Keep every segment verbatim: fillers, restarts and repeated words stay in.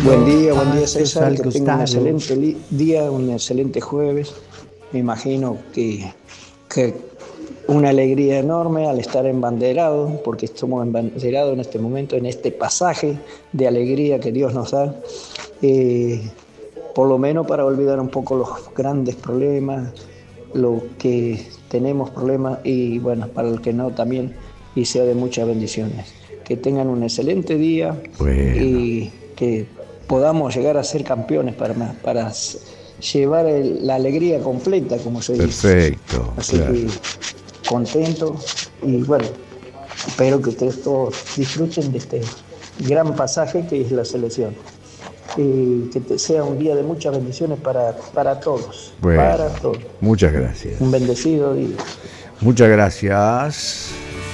Buen día, buen día César, que tenga un excelente li- día, un excelente jueves. Me imagino que, que una alegría enorme al estar embanderado, porque estamos embanderados en este momento, en este pasaje de alegría que Dios nos da, eh, por lo menos para olvidar un poco los grandes problemas, lo que tenemos problemas y bueno, para el que no también, y sea de muchas bendiciones. Que tengan un excelente día Bueno, y que podamos llegar a ser campeones para, para llevar el- la alegría completa, como se dice. perfecto, Así claro. que contento y bueno, espero que ustedes todos disfruten de este gran pasaje que es la selección. Y que te- sea un día de muchas bendiciones para, para todos, para Bueno, todos. muchas gracias. Un bendecido día. Muchas gracias.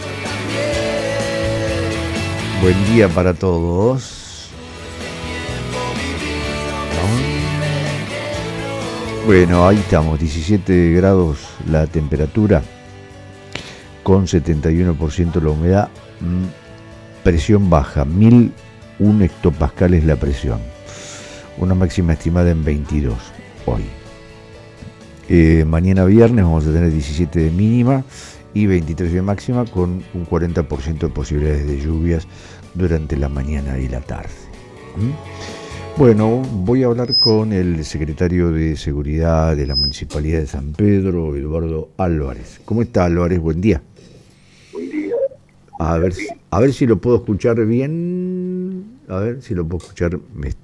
Buen día para todos. Bueno, ahí estamos, diecisiete grados la temperatura, con setenta y uno por ciento la humedad, mm, presión baja, mil uno hectopascales la presión, una máxima estimada en veintidós hoy. Eh, mañana viernes vamos a tener diecisiete de mínima y veintitrés de máxima, con un cuarenta por ciento de posibilidades de lluvias durante la mañana y la tarde. ¿Mm? Bueno, voy a hablar con el secretario de Seguridad de la Municipalidad de San Pedro, Eduardo Álvarez. ¿Cómo está, Álvarez? Buen día. A ver, si- a ver si lo puedo escuchar bien. A ver si lo puedo escuchar. Me